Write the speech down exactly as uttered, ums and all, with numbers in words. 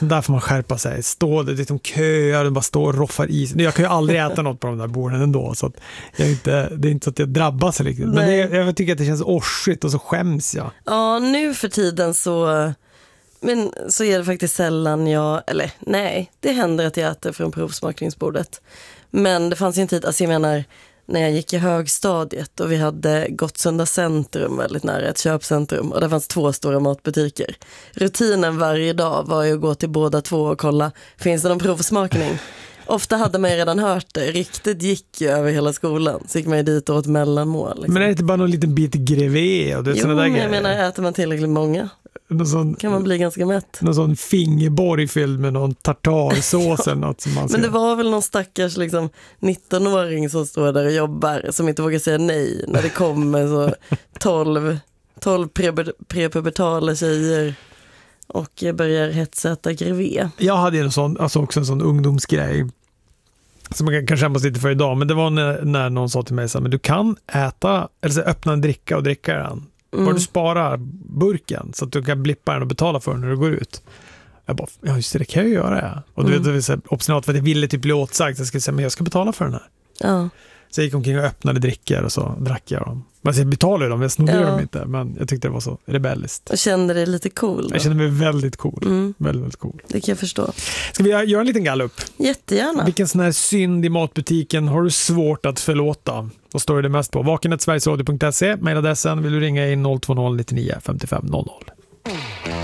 sånt där får man skärpa sig. Stå där, de köar och bara står och roffar is. Jag kan ju aldrig äta något på de där borden ändå, så att jag är inte, det är inte så att jag drabbas riktigt. Men det, jag tycker att det känns orsigt och så skäms jag. Ja, nu för tiden så... Men så är det faktiskt sällan jag... Eller nej, det händer att jag äter från provsmakningsbordet. Men det fanns ju en tid, alltså jag menar... När jag gick i högstadiet och vi hade Gottsunda centrum väldigt nära ett köpcentrum och det fanns två stora matbutiker. Rutinen varje dag var ju att gå till båda två och kolla, finns det någon provsmakning? Ofta hade man ju redan hört det, riktigt gick ju över hela skolan, så gick man ju dit och åt mellanmål. Liksom. Men är det inte bara någon liten bit grevé? Och det, jo, där men grejer? jag menar, äter man tillräckligt många sån, kan man bli ganska mätt. Någon sån fingerborg fylld med någon tartarsås eller något som man ska... Men det var väl någon stackars liksom, nittonåring som står där och jobbar som inte vågar säga nej när det kommer så tolv, tolv prepubertala tjejer och börjar hetsäta grevé. Jag hade en sån, alltså också en sån ungdomsgrej som man kan skämmas lite för idag, men det var när, när någon sa till mig så här, men du kan äta, eller så öppna en dricka och dricka den. Mm. Bara du sparar burken så att du kan blippa den och betala för den när du går ut. Jag bara, ja just det, det kan jag ju göra. Ja. Och du mm. vet, det var obstinat för att jag ville typ bli åtsagt. Jag skulle säga, men jag ska betala för den här. Ja. Så jag gick omkring och öppnade drickor och så drack jag dem. Men jag betalade dem, jag snodde ja. dem inte. Men jag tyckte det var så rebelliskt. Och kände dig lite cool då? Jag kände mig väldigt cool. Mm. Väldigt, väldigt cool. Det kan jag förstå. Ska vi göra en liten gallup? Jättegärna. Vilken sån här synd i matbutiken har du svårt att förlåta? Vad står det mest på? vaken at sverigesradio punkt se, mejladressen, vill du ringa in noll två noll nittionio femtiofem noll noll.